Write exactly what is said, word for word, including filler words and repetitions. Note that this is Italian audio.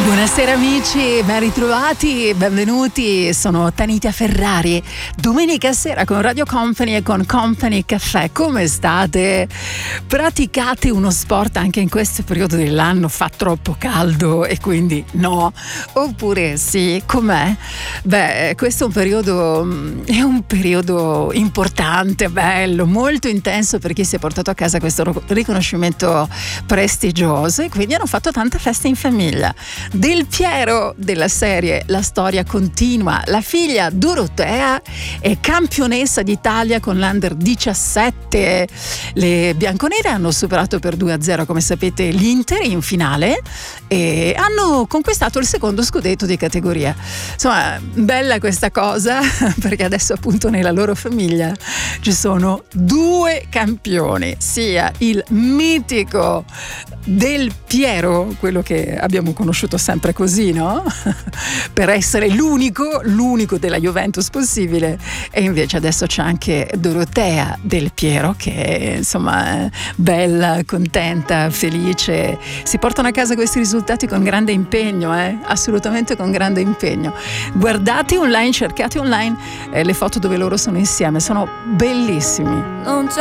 Buonasera amici, ben ritrovati, benvenuti, sono Tanitia Ferrari. Domenica sera con Radio Company e con Company Caffè. Come state? Praticate uno sport anche in questo periodo dell'anno? Fa troppo caldo e quindi no? Oppure sì? Com'è? Beh, questo è un periodo, è un periodo importante, bello, molto intenso per chi si è portato a casa questo riconoscimento prestigioso e quindi hanno fatto tante feste in famiglia. Del Piero della serie La storia continua, la figlia Dorotea è campionessa d'Italia con l'Under diciassette. Le bianconere hanno superato per due a zero, come sapete, l'Inter in finale e hanno conquistato il secondo scudetto di categoria. Insomma, bella questa cosa, perché adesso appunto nella loro famiglia ci sono due campioni, sia il mitico Del Piero, quello che abbiamo conosciuto sempre così, no? Per essere l'unico, l'unico della Juventus possibile, e invece adesso c'è anche Dorotea Del Piero che insomma è bella, contenta, felice. Si portano a casa questi risultati con grande impegno, eh? Assolutamente con grande impegno. Guardate online, cercate online eh, le foto dove loro sono insieme, sono bellissimi. Non c'è